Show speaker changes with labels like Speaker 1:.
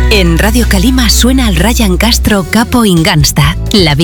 Speaker 1: En Radio Calima suena al Ryan Castro Capo Ingangsta. La